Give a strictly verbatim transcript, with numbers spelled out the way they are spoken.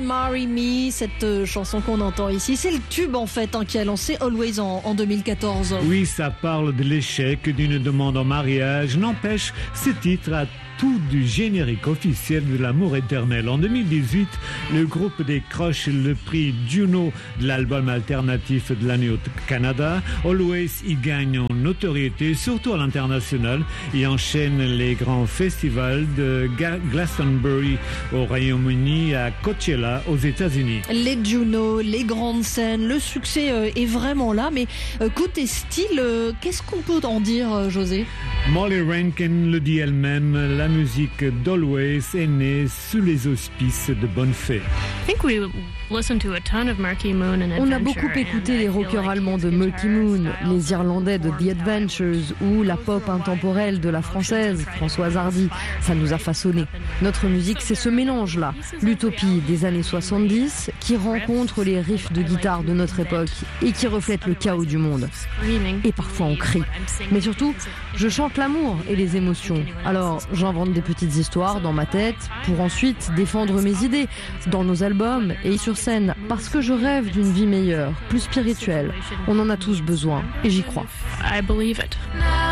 Marry Me, cette euh, chanson qu'on entend ici, c'est le tube en fait hein, qui a lancé Always en, en deux mille quatorze. Oui, ça parle de l'échec d'une demande en mariage. N'empêche, ce titre a tout du générique officiel de l'amour éternel. En deux mille dix-huit, le groupe décroche le prix Juno de l'album alternatif de l'année au Canada. Always y gagne en notoriété, surtout à l'international, et enchaîne les grands festivals de Glastonbury au Royaume-Uni, à Coachella aux États-Unis. Les Juno, les grandes scènes, le succès euh, est vraiment là, mais euh, côté style, euh, qu'est-ce qu'on peut en dire, euh, José? Molly Rankin le dit elle-même, la musique d'Always est née sous les auspices de bonne fée. On a beaucoup écouté les rockers allemands de Milky Moon, les Irlandais de The Adventures ou la pop intemporelle de la française, Françoise Hardy. Ça nous a façonné. Notre musique, c'est ce mélange-là, l'utopie des années soixante-dix qui rencontre les riffs de guitare de notre époque et qui reflète le chaos du monde. Et parfois on crie. Mais surtout, je chante l'amour et les émotions. Alors j'invente des petites histoires dans ma tête pour ensuite défendre mes idées dans nos albums et sur scène parce que je rêve d'une vie meilleure, plus spirituelle. On en a tous besoin et j'y crois. I believe it.